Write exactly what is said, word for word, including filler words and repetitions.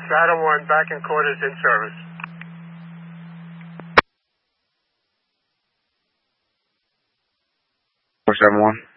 Shadow one, back in quarters in service. four seven one.